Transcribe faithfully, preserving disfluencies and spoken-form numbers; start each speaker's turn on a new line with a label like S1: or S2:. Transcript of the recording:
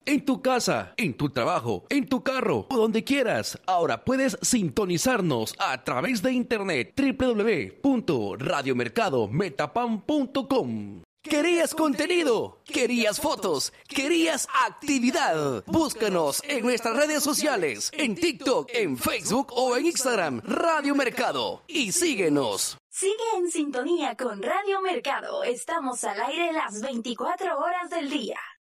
S1: En tu casa, en tu trabajo, en tu carro o donde quieras. Ahora puedes sintonizarnos a través de internet doble u doble u doble u punto radio mercado metapan punto com. ¿Querías contenido? ¿Querías fotos? ¿Querías actividad? Búscanos en nuestras redes sociales, en TikTok, en Facebook o en Instagram, Radio Mercado, y síguenos.
S2: Sigue en sintonía con Radio Mercado. Estamos al aire las veinticuatro horas del día.